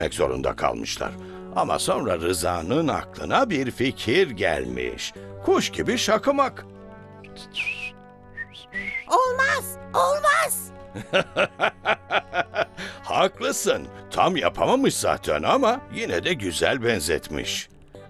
zorunda kalmışlar. Ama sonra Rıza'nın aklına bir fikir gelmiş. Kuş gibi şakımak. Olmaz, olmaz. Haklısın. Tam yapamamış zaten ama yine de güzel benzetmiş.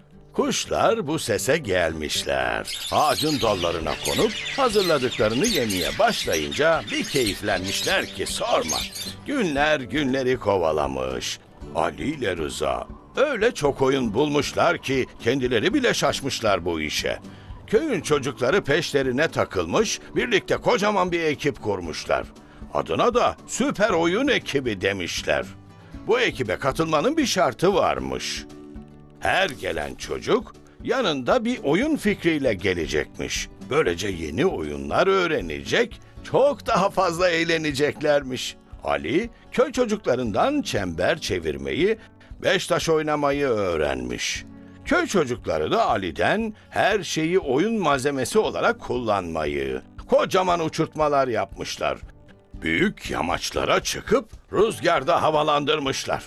Kuşlar bu sese gelmişler. Ağacın dallarına konup hazırladıklarını yemeye başlayınca bir keyiflenmişler ki sorma. Günler günleri kovalamış. Ali ile Rıza öyle çok oyun bulmuşlar ki kendileri bile şaşmışlar bu işe. Köyün çocukları peşlerine takılmış, birlikte kocaman bir ekip kurmuşlar. Adına da Süper Oyun Ekibi demişler. Bu ekibe katılmanın bir şartı varmış. Her gelen çocuk yanında bir oyun fikriyle gelecekmiş. Böylece yeni oyunlar öğrenecek, çok daha fazla eğleneceklermiş. Ali, köy çocuklarından çember çevirmeyi, beş taş oynamayı öğrenmiş. Köy çocukları da Ali'den her şeyi oyun malzemesi olarak kullanmayı, kocaman uçurtmalar yapmışlar. Büyük yamaçlara çıkıp rüzgarda havalandırmışlar.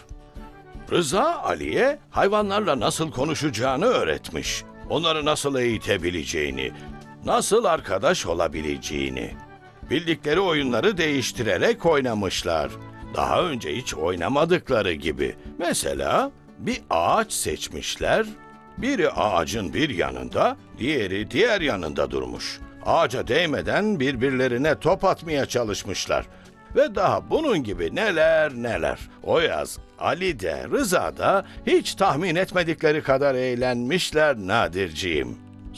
Rıza Ali'ye hayvanlarla nasıl konuşacağını öğretmiş. Onları nasıl eğitebileceğini, nasıl arkadaş olabileceğini. Bildikleri oyunları değiştirerek oynamışlar. Daha önce hiç oynamadıkları gibi. Mesela bir ağaç seçmişler. Biri ağacın bir yanında, diğeri diğer yanında durmuş. Ağaca değmeden birbirlerine top atmaya çalışmışlar. Ve daha bunun gibi neler neler. O yaz Ali de Rıza da hiç tahmin etmedikleri kadar eğlenmişler Nadirciğim.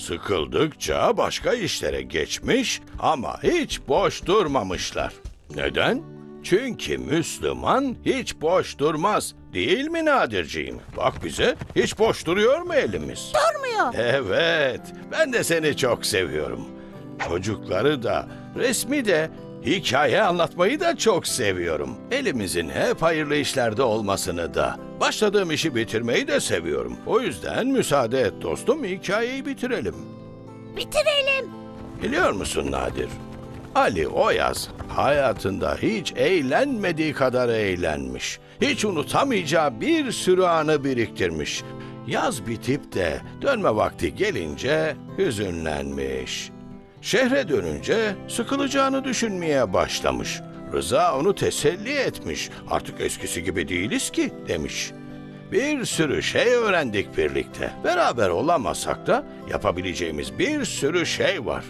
Sıkıldıkça başka işlere geçmiş ama hiç boş durmamışlar. Neden? Çünkü Müslüman hiç boş durmaz. Değil mi Nadirciğim? Bak bize, hiç boş duruyor mu elimiz? Durmuyor. Evet, ben de seni çok seviyorum. Çocukları da, resmi de, hikaye anlatmayı da çok seviyorum. Elimizin hep hayırlı işlerde olmasını da. Başladığım işi bitirmeyi de seviyorum. O yüzden müsaade et dostum, hikayeyi bitirelim. Bitirelim. Biliyor musun Nadir? Ali o yaz hayatında hiç eğlenmediği kadar eğlenmiş. Hiç unutamayacağı bir sürü anı biriktirmiş. Yaz bitip de dönme vakti gelince hüzünlenmiş. Şehre dönünce sıkılacağını düşünmeye başlamış. Rıza onu teselli etmiş. Artık eskisi gibi değiliz ki demiş. Bir sürü şey öğrendik birlikte. Beraber olamasak da yapabileceğimiz bir sürü şey var.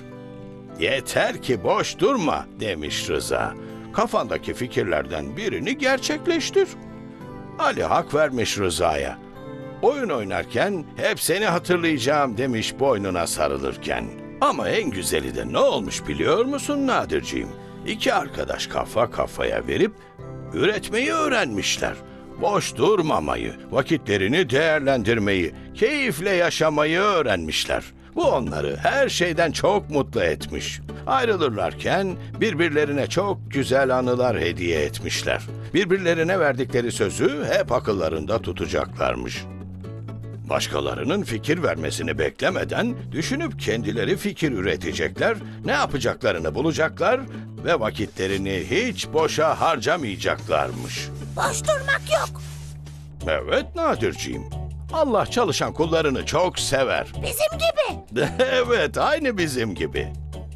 Yeter ki boş durma demiş Rıza. Kafandaki fikirlerden birini gerçekleştir. Ali hak vermiş Rıza'ya. Oyun oynarken hep seni hatırlayacağım demiş boynuna sarılırken. Ama en güzeli de ne olmuş biliyor musun Nadirciğim? İki arkadaş kafa kafaya verip üretmeyi öğrenmişler. Boş durmamayı, vakitlerini değerlendirmeyi, keyifle yaşamayı öğrenmişler. Bu onları her şeyden çok mutlu etmiş. Ayrılırlarken birbirlerine çok güzel anılar hediye etmişler. Birbirlerine verdikleri sözü hep akıllarında tutacaklarmış. Başkalarının fikir vermesini beklemeden düşünüp kendileri fikir üretecekler, ne yapacaklarını bulacaklar ve vakitlerini hiç boşa harcamayacaklarmış. Boş durmak yok. Evet Nadirciğim, Allah çalışan kullarını çok sever. Bizim gibi. Evet, aynı bizim gibi.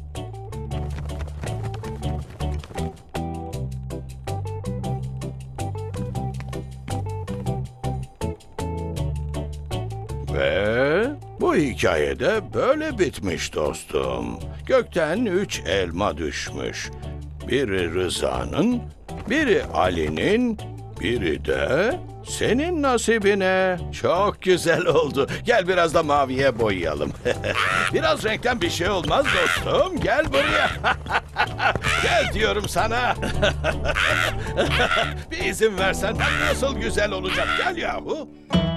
Ve bu hikayede böyle bitmiş dostum. Gökten 3 elma düşmüş. Biri Rıza'nın, biri Ali'nin, biri de senin nasibine. Çok güzel oldu. Gel biraz da maviye boyayalım. Biraz renkten bir şey olmaz dostum. Gel buraya. Gel diyorum sana. Bir izin versen nasıl güzel olacak. Gel yahu.